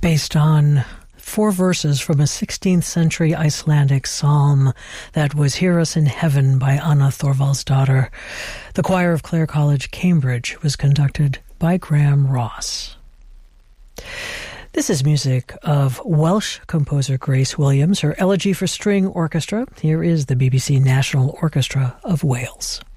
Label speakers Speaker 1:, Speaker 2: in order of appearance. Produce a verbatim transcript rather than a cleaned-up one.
Speaker 1: based on four verses from a sixteenth century Icelandic psalm that was Hear Us in Heaven by Anna Thorvaldsdottir. The choir of Clare College, Cambridge, was conducted by Graham Ross. This is music of Welsh composer Grace Williams, her Elegy for String Orchestra. Here is the B B C National Orchestra of Wales.